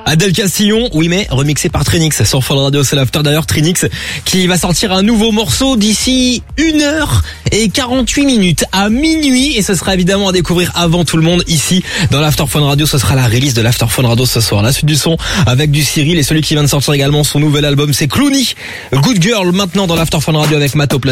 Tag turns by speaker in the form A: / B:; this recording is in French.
A: Adèle Castillon, oui mais remixé par Trinix sur Fun Radio, c'est l'after. D'ailleurs Trinix qui va sortir un nouveau morceau d'ici 1h48 à minuit, et ce sera évidemment à découvrir avant tout le monde ici dans l'after Fun Radio. Ce sera la release de l'after Fun Radio ce soir. La suite du son avec du Cyril, et celui qui vient de sortir également son nouvel album, c'est Clooney, Good Girl, maintenant dans l'after Fun Radio avec Mato.